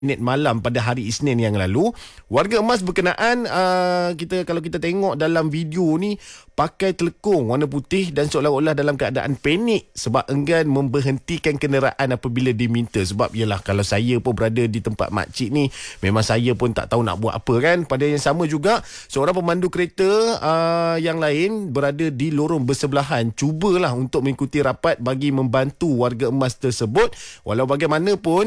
malam pada hari Isnin yang lalu. Warga emas berkenaan kalau kita tengok dalam video ni pakai telekung warna putih dan seolah-olah dalam keadaan panik sebab enggan memberhentikan kenderaan apabila diminta. Sebab yalah, kalau saya pun berada di tempat makcik ni, memang saya pun tak tahu nak buat apa kan. Pada yang sama juga, seorang pemandu kereta yang lain berada di lorong bersebelahan cubalah untuk mengikuti rapat bagi membantu warga emas tersebut. Walau bagaimanapun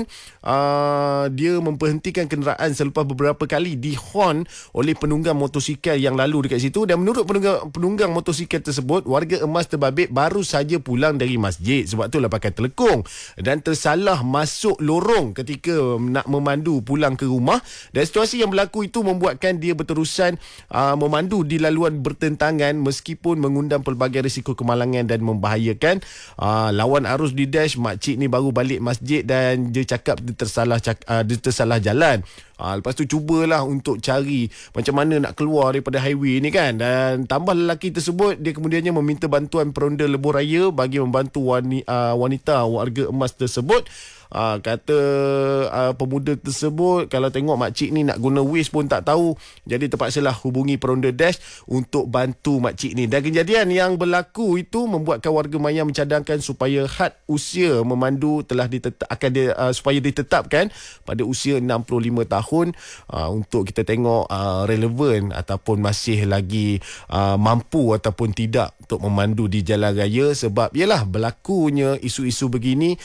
dia memberhentikan kenderaan selepas beberapa kali dihon oleh penunggang motosikal yang lalu dekat situ. Dan menurut penunggang motosikal tersebut, warga emas terbabit baru saja pulang dari masjid, sebab itulah pakai telekung dan tersalah masuk lorong ketika nak memandu pulang ke rumah. Dan situasi yang berlaku itu membuatkan dia berterusan memandu di laluan bertentangan meskipun mengundang pelbagai risiko kemalangan dan membahayakan. Lawan arus di dash, makcik ni baru balik masjid dan dia cakap dia tersalah jalan. Lepas tu cubalah untuk cari macam mana nak keluar daripada highway ni kan. Dan tambah lelaki tersebut, dia kemudiannya meminta bantuan peronda lebuh raya bagi membantu wanita warga emas tersebut. Kata pemuda tersebut, kalau tengok makcik ni nak guna Waze pun tak tahu, jadi terpaksalah hubungi peronda dash untuk bantu makcik ni. Dan kejadian yang berlaku itu membuatkan warga maya mencadangkan supaya had usia memandu telah supaya ditetapkan pada usia 65 tahun untuk kita tengok relevan ataupun masih lagi mampu ataupun tidak untuk memandu di jalan raya. Sebab yalah, berlakunya isu-isu begini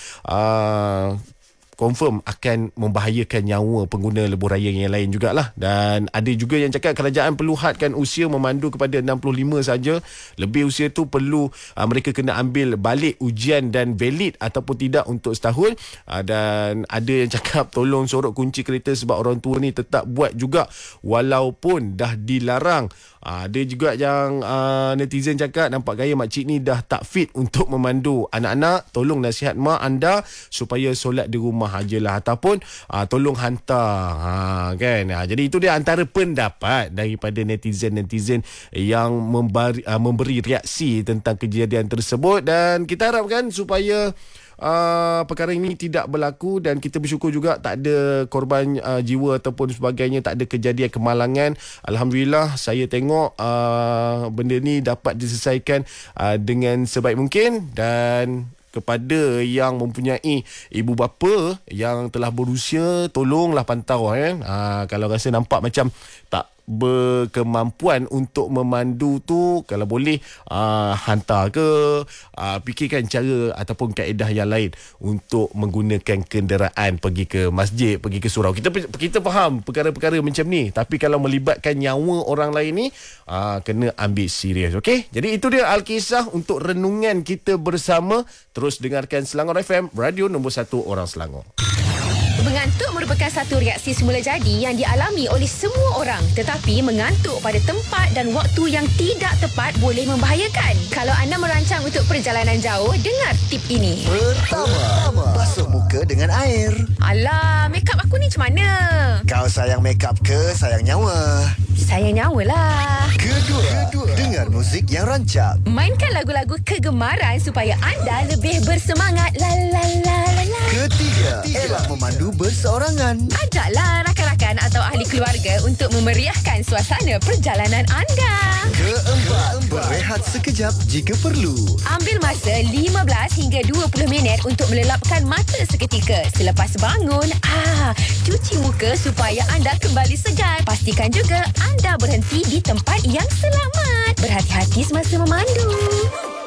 confirm akan membahayakan nyawa pengguna lebuh raya yang lain jugalah. Dan ada juga yang cakap kerajaan perlu hadkan usia memandu kepada 65 saja. Lebih usia tu perlu mereka kena ambil balik ujian dan valid ataupun tidak untuk setahun. Dan ada yang cakap tolong sorok kunci kereta sebab orang tua ni tetap buat juga walaupun dah dilarang. Ada juga yang netizen cakap nampak gaya makcik ni dah tak fit untuk memandu. Anak-anak, tolong nasihat mak anda supaya solat di rumah ajalah ataupun tolong hantar kan. Jadi itu dia antara pendapat daripada netizen-netizen yang memberi reaksi tentang kejadian tersebut. Dan kita harapkan supaya perkara ini tidak berlaku dan kita bersyukur juga tak ada korban jiwa ataupun sebagainya, tak ada kejadian kemalangan. Alhamdulillah, saya tengok benda ni dapat diselesaikan dengan sebaik mungkin. Dan kepada yang mempunyai ibu bapa yang telah berusia, tolonglah pantau kalau rasa nampak macam tak berkemampuan untuk memandu tu, kalau boleh hantar ke, fikirkan cara ataupun kaedah yang lain untuk menggunakan kenderaan pergi ke masjid, pergi ke surau. Kita faham perkara-perkara macam ni, tapi kalau melibatkan nyawa orang lain ni kena ambil serius. Okey, jadi itu dia Alkisah untuk renungan kita bersama. Terus dengarkan Selangor FM, radio nombor 1 orang Selangor. Mengantuk merupakan satu reaksi semula jadi yang dialami oleh semua orang. Tetapi mengantuk pada tempat dan waktu yang tidak tepat boleh membahayakan. Kalau anda merancang untuk perjalanan jauh, dengar tip ini. Pertama, basuh muka dengan air. Alah, makeup aku ni macam mana? Kau sayang makeup ke sayang nyawa? Sayang nyawa lah. Kedua, dengar muzik yang rancak. Mainkan lagu-lagu kegemaran supaya anda lebih bersemangat. La la la la la. Ketiga, elak memandu berseorangan. Ajaklah rakan-rakan atau ahli keluarga untuk memeriahkan suasana perjalanan anda. Keempat, berehat sekejap jika perlu. Ambil masa 15 hingga 20 minit untuk melelapkan mata seketika. Selepas bangun, cuci muka supaya anda kembali segar. Pastikan juga anda berhenti di tempat yang selamat. Berhati-hati semasa memandu.